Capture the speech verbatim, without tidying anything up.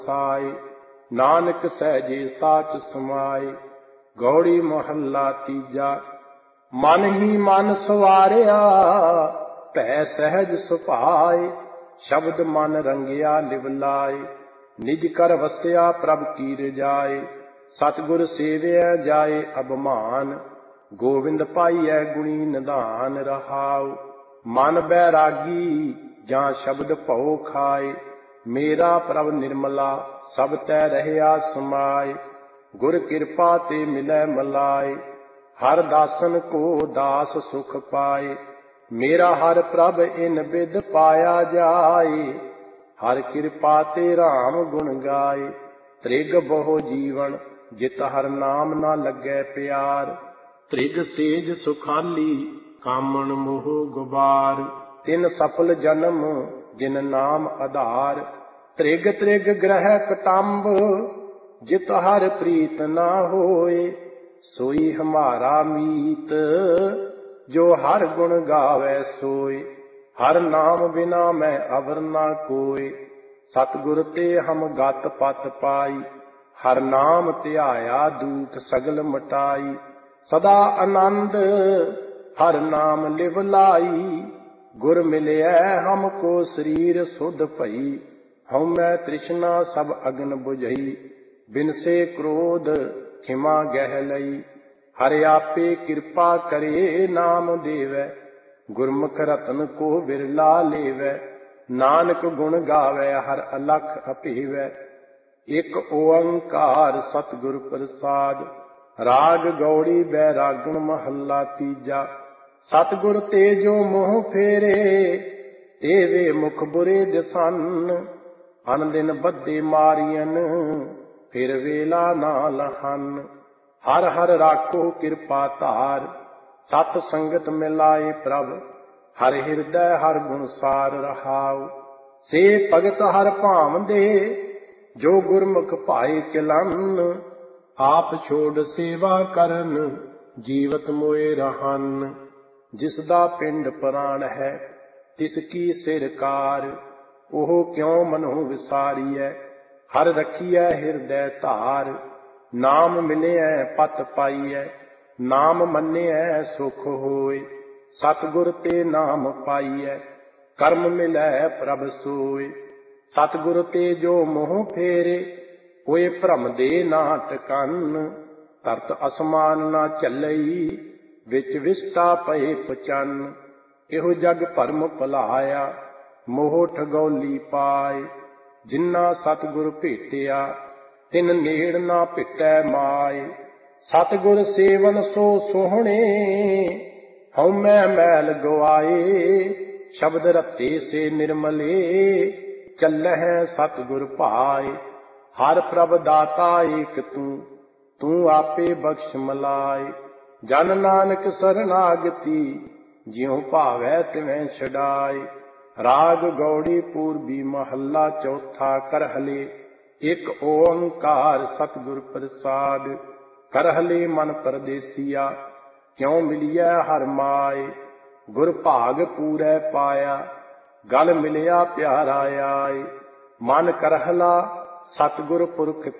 ਸਾਏ। ਨਾਨਕ ਸਹਿਜੇ ਸਾਚ ਸਮਾਏ। ਗੌੜੀ ਮਹੱਲਾ ਤੀਜਾ। ਮਨ ਹੀ ਮਨ ਸਵਾਰਿਆ ਭੈ ਸਹਿਜ ਸੁਭਾਏ। ਸ਼ਬਦ ਮਨ ਰੰਗਿਆ ਲਿਵ ਲਾਏ। ਨਿਜ ਕਰ ਵਸਿਆ ਪ੍ਰਭ ਕੀ ਰਜਾਏ। ਸਤਿਗੁਰ ਸੇਵਿਆ ਜਾਏ ਅਭਮਾਨ। ਗੋਵਿੰਦ ਪਾਈਐ ਗੁਣੀ ਨਿਧਾਨ ਰਹਾਉ। ਮਨ ਬੈਰਾਗੀ ਜਾਂ ਸ਼ਬਦ ਭਉ ਖਾਏ। ਮੇਰਾ ਪ੍ਰਭ ਨਿਰਮਲਾ ਸਭ ਤੈ ਰਹਿਆ ਸਮਾਏ। ਗੁਰ ਕਿਰਪਾ ਤੇ ਮਿਲੈ ਮਲਾਏ। ਹਰ ਦਾਸਨ ਕੋ ਦਾਸ ਸੁਖ ਪਾਏ। ਮੇਰਾ ਹਰ ਪ੍ਰਭ ਇਨ ਬਿਦ ਪਾਇਆ ਜਾਏ। ਹਰ ਕਿਰਪਾ ਤੇ ਰਾਮ ਗੁਣ ਗਾਏ। ਤ੍ਰਿਗ ਬਹੁ ਜੀਵਨ ਜਿਤ ਹਰ ਨਾਮ ਨਾ ਲੱਗੈ ਪਿਆਰ। ਤ੍ਰਿਗ ਸੇਜ ਸੁਖਾਲੀ ਕਾਮਣ ਮੋਹ ਗੁਬਾਰ। ਤਿਨ ਸਫਲ ਜਨਮ ਜਿਨ ਨਾਮ ਆਧਾਰ। ਤ੍ਰਿਗ ਤ੍ਰਿਗ ਗ੍ਰਹਿ ਕਟੰਬ ਜਿਤ ਹਰ ਪ੍ਰੀਤ ਨਾ ਹੋਏ। ਸੋਈ ਹਮਾਰਾ ਮੀਤ ਜੋ ਹਰ ਗੁਣ ਗਾਵੇ ਸੋਏ। ਹਰ ਨਾਮ ਬਿਨਾ ਮੈਂ ਅਵਰ ਨਾ ਕੋਏ। ਸਤਿਗੁਰ ਤੇ ਹਮ ਗਤ ਪਤ ਪਾਈ। ਹਰ ਨਾਮ ਧਿਆਇਆ ਦੂਖ ਸਗਲ ਮਟਾਈ। ਸਦਾ ਆਨੰਦ ਹਰ ਨਾਮ ਲਿਵ ਲਾਈ। ਗੁਰ ਮਿਲਿਆ ਹਮ ਕੋ ਸਰੀਰ ਸੁਧ ਭਈ। ਹਉਮੈ ਤ੍ਰਿਸ਼ਨਾ ਸਭ ਅਗਨ ਬੁਝਈ। ਬਿਨਸੇ ਕ੍ਰੋਧ ਖਿਮਾ ਗਹਿ ਲਈ। ਹਰਿ ਆਪੇ ਕਿਰਪਾ ਕਰੇ ਨਾਮ ਦੇਵੈ। ਗੁਰਮੁਖ ਰਤਨ ਕੋ ਵਿਰਲਾ ਲੇਵੈ। ਨਾਨਕ ਗੁਣ ਗਾਵੈ ਹਰ ਅਲਖ ਅਭੇਵੈ। ਇਕ ਓੰਕਾਰ ਸਤਿਗੁਰ ਪ੍ਰਸਾਦ। ਰਾਗ ਗੌੜੀ ਬੈਰਾਗਣ ਮਹੱਲਾ ਤੀਜਾ। ਸਤਿਗੁਰ ਤੇ ਜੋ ਮੋਹ ਫੇਰੇ ਤੇ ਵੇ ਮੁਖ ਬੁਰੇ ਦਿਸਨ। ਅਨ ਦਿਨ ਬੱਧੇ ਮਾਰੀਅਨ ਫਿਰ ਵੇਲਾ ਨਾ ਲਹਨ। ਹਰ ਹਰ ਰਾਖੋ ਕਿਰਪਾ ਧਾਰ। ਸਤ ਸੰਗਤ ਮਿਲਾਏ ਪ੍ਰਭ ਹਰ ਹਿਰਦੈ ਹਰ ਗੁਣ ਸਾਰ ਰਹਾਉ। ਸੇ ਭਗਤ ਹਰ ਭਾਵਦੇ ਜੋ ਗੁਰਮੁਖ ਭਾਏ ਚਲਨ। ਆਪ ਛੋੜ ਸੇਵਾ ਕਰਨ ਜੀਵਤ ਮੋਏ ਰਹਨ। ਜਿਸ ਦਾ ਪਿੰਡ ਪ੍ਰਾਣ ਹੈ ਤਿਸ ਕੀ ਸਿਰ ਕਾਰ। ਉਹ ਕਿਉ ਮਨਹੁ ਵਿਸਾਰੀਐ ਹਰ ਰਖੀਐ ਹਿਰਦੈ ਧਾਰ। ਨਾਮ ਮਿਲਿਐ ਪਤ ਪਾਈਐ ਨਾਮ ਮੰਨਿਐ ਸੁਖ ਹੋਏ। ਸਤਿਗੁਰ ਤੇ ਨਾਮ ਪਾਈਐ ਕਰਮ ਮਿਲੈ ਪ੍ਰਭ ਸੋਏ। ਸਤਿਗੁਰ ਤੇ ਜੋ ਮੋਹ ਫੇਰੇ ਹੋਏ ਭ੍ਰਮ ਦੇ ਨਾ ਟਕਨ। ਧਰਤ ਅਸਮਾਨ ਨਾ ਝੱਲਈ ਵਿੱਚ ਵਿਸਟਾ ਪਏ ਪਚਨ। ਇਹੋ ਜਗ ਭਰਮ ਭੁਲਾਇਆ ਮੋਹ ਠਗੌਲੀ ਪਾਏ। ਜਿਨ੍ਹਾਂ ਸਤਿਗੁਰ ਭੇਟਿਆ ਤਿਨ ਨੇੜ ਨਾ ਭਿਟੈ ਮਾਏ। ਸਤਿਗੁਰ ਸੇਵਨ ਸੋ ਸੋਹਣੇ ਹਉਮੈ ਮੈਲ ਗਵਾਏ। ਸ਼ਬਦ ਰਤੇ ਸੇ ਨਿਰਮਲੇ ਚੱਲਹਿ ਸਤਿਗੁਰ ਭਾਏ। ਹਰ ਪ੍ਰਭ ਦਾਤਾ ਏਕ ਤੂੰ ਤੂੰ ਆਪੇ ਬਖਸ਼ ਮਲਾਏ। ਜਨ ਨਾਨਕ ਸਰਨਾਗਤੀ ਜਿਉ ਭਾਵੈ ਤਿਵੈ ਛਡਾਏ। ਰਾਗ ਗੌੜੀ ਪੂਰਬੀ ਮਹੱਲਾ ਚੌਥਾ। ਕਰਹਲੇ ਇਕ ਓੰਕਾਰ ਸਤਿਗੁਰ ਪ੍ਰਸਾਦ। ਕਰਹਲੇ ਮਨ ਪਰਦੇਸੀਆ ਕਿਉ ਮਿਲਿਐ ਹਰ ਮਾਏ। ਗੁਰ ਭਾਗ ਪੂਰੈ ਪਾਇਆ ਗਲ ਮਿਲਿਆ ਪਿਆਰਾ ਆਏ। ਮਨ ਕਰਹਲਾ ਸਤਿਗੁਰ ਪੁਰਖ